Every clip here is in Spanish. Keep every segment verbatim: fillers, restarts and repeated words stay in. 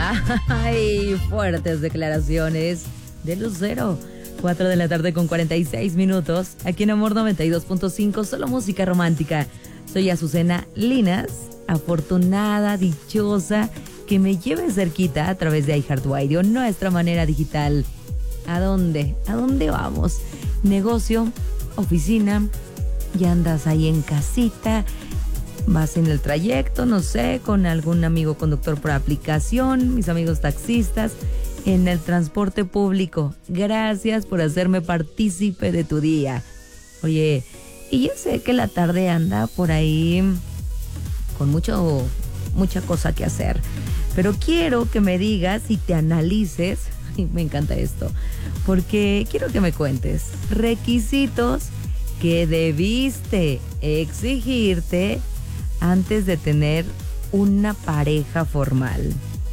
Ay, fuertes declaraciones de Lucero. cuatro de la tarde con cuarenta y seis minutos. Aquí en Amor noventa y dos punto cinco, solo música romántica. Soy Azucena Linas, afortunada, dichosa, que me lleve cerquita a través de iHeartRadio, nuestra manera digital. ¿A dónde? ¿A dónde vamos? Negocio, oficina, ya andas ahí en casita, vas en el trayecto, no sé, con algún amigo conductor por aplicación, mis amigos taxistas, en el transporte público. Gracias por hacerme partícipe de tu día. Oye, y yo sé que la tarde anda por ahí con mucho, mucha cosa que hacer, pero quiero que me digas y te analices, y me encanta esto, porque quiero que me cuentes requisitos que debiste exigirte antes de tener una pareja formal.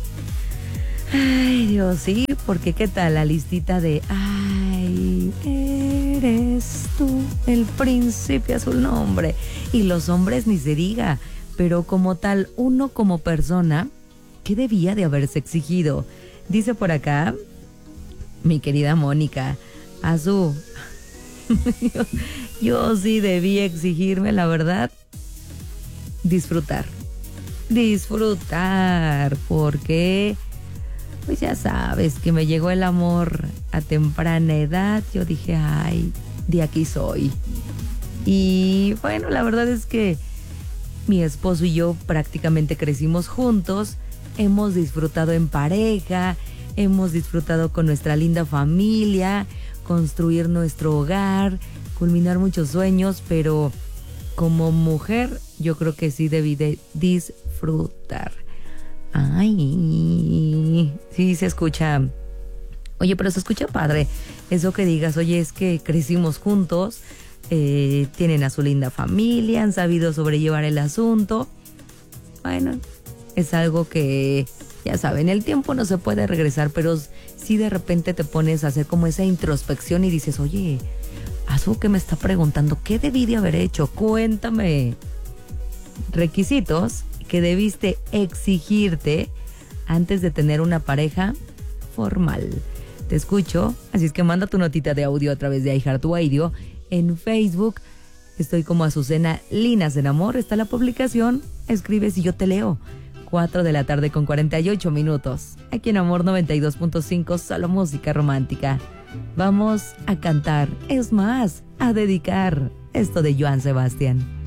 Ay, Dios, sí, porque qué tal la listita de ay, eres tú el príncipe azul, no, hombre, y los hombres ni se diga, pero como tal, uno como persona, ¿qué debía de haberse exigido? Dice por acá mi querida Mónica, Azú, yo, yo sí debí exigirme, la verdad, disfrutar, disfrutar, porque pues ya sabes que me llegó el amor a temprana edad. Yo dije, ay, de aquí soy. Y bueno, la verdad es que mi esposo y yo prácticamente crecimos juntos, hemos disfrutado en pareja, hemos disfrutado con nuestra linda familia, construir nuestro hogar, culminar muchos sueños, pero como mujer yo creo que sí debí de disfrutar. Ay, sí se escucha. Oye, pero se escucha padre eso que digas, oye, es que crecimos juntos, eh, tienen a su linda familia, han sabido sobrellevar el asunto. Bueno, es algo que, ya saben, el tiempo no se puede regresar, pero si de repente te pones a hacer como esa introspección y dices, oye, Azu, que me está preguntando, ¿qué debí de haber hecho? Cuéntame. Requisitos que debiste exigirte antes de tener una pareja formal. Te escucho, así es que manda tu notita de audio a través de iHeartRadio. En Facebook estoy como Azucena Linas en Amor, está la publicación, escribes y yo te leo. cuatro de la tarde con cuarenta y ocho minutos. Aquí en Amor noventa y dos punto cinco, solo música romántica. Vamos a cantar, es más, a dedicar esto de Joan Sebastián.